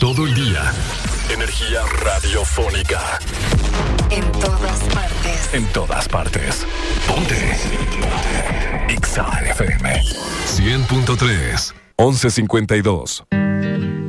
todo el día. Energía radiofónica. En todas partes. En todas partes. Ponte. Exa FM 100.3 11:52.